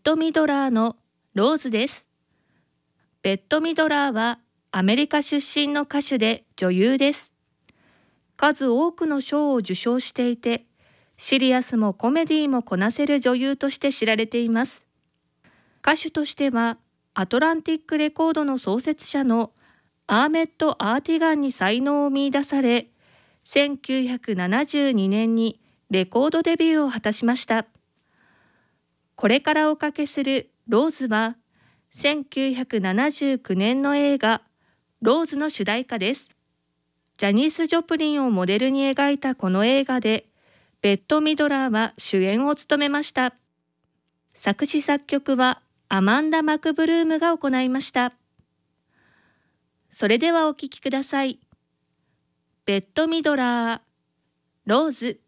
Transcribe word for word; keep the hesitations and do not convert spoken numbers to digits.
ト・ミドラーのローズです。ベット・ミドラーはアメリカ出身の歌手で女優です。数多くの賞を受賞していて、シリアスもコメディもこなせる女優として知られています。歌手としては、アトランティックレコードの創設者のアーメット・アーティガンに才能を見出され、せんきゅうひゃくななじゅうにねんにレコードデビューを果たしました。これからおかけするローズは、せんきゅうひゃくななじゅうきゅうねんの映画ローズの主題歌です。ジャニース・ジョプリンをモデルに描いたこの映画で、ベット・ミドラーは主演を務めました。作詞作曲はアマンダ・マクブルームが行いました。それではお聴きください。ベット・ミドラー、ローズ。